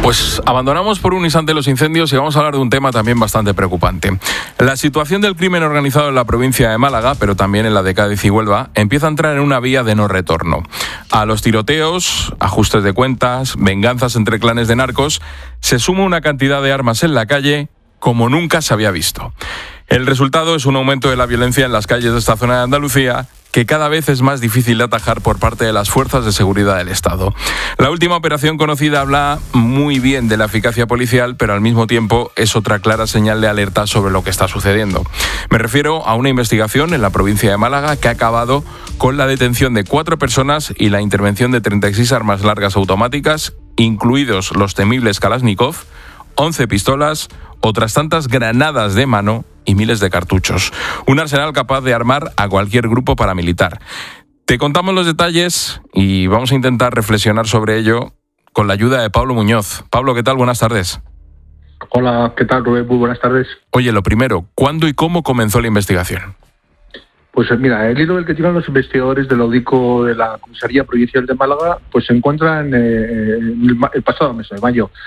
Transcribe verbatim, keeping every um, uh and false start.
Pues abandonamos por un instante los incendios y vamos a hablar de un tema también bastante preocupante. La situación del crimen organizado en la provincia de Málaga, pero también en la de Cádiz y Huelva, empieza a entrar en una vía de no retorno. A los tiroteos, ajustes de cuentas, venganzas entre clanes de narcos, se suma una cantidad de armas en la calle como nunca se había visto. El resultado es un aumento de la violencia en las calles de esta zona de Andalucía, que cada vez es más difícil de atajar por parte de las fuerzas de seguridad del Estado. La última operación conocida habla muy bien de la eficacia policial, pero al mismo tiempo es otra clara señal de alerta sobre lo que está sucediendo. Me refiero a una investigación en la provincia de Málaga que ha acabado con la detención de cuatro personas y la intervención de treinta y seis armas largas automáticas, incluidos los temibles Kalashnikov, once pistolas, otras tantas granadas de mano y miles de cartuchos. Un arsenal capaz de armar a cualquier grupo paramilitar. Te contamos los detalles y vamos a intentar reflexionar sobre ello con la ayuda de Pablo Muñoz. Pablo, ¿qué tal? Buenas tardes. Hola, ¿qué tal, Rubén? Muy buenas tardes. Oye, lo primero, ¿cuándo y cómo comenzó la investigación? Pues mira, el hilo del que tiran los investigadores del AUDICO de la Comisaría Provincial de Málaga pues se encuentra en eh, el pasado mes de mayo.